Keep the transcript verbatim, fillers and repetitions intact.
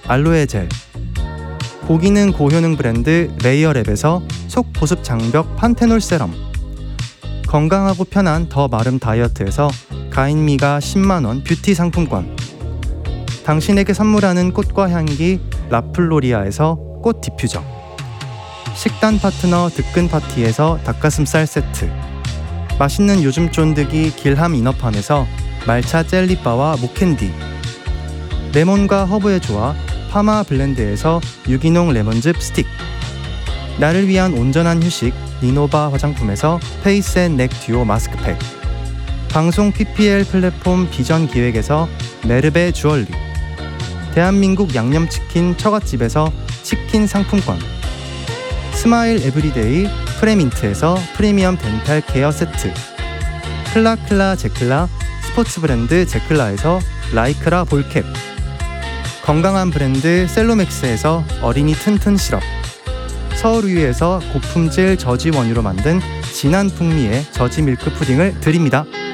알로에 젤, 고기능 고효능 브랜드 레이어랩에서 속 보습 장벽 판테놀 세럼, 건강하고 편한 더 마름 다이어트에서 가인미가 십만 원 뷰티 상품권, 당신에게 선물하는 꽃과 향기 라플로리아에서 꽃 디퓨저, 식단 파트너 득근 파티에서 닭가슴살 세트, 맛있는 요즘 쫀득이 길함 이너팜에서 말차 젤리바와 목캔디, 레몬과 허브의 조화 파마 블렌드에서 유기농 레몬즙 스틱, 나를 위한 온전한 휴식 리노바 화장품에서 페이스 앤 넥 듀오 마스크팩, 방송 피피엘 플랫폼 비전 기획에서 메르베 주얼리, 대한민국 양념치킨 처갓집에서 치킨 상품권, 스마일 에브리데이 프레민트에서 프리미엄 덴탈 케어 세트, 클라클라 제클라 스포츠 브랜드 제클라에서 라이크라 볼캡, 건강한 브랜드 셀로맥스에서 어린이 튼튼 시럽, 서울우유에서 고품질 저지 원유로 만든 진한 풍미의 저지 밀크 푸딩을 드립니다.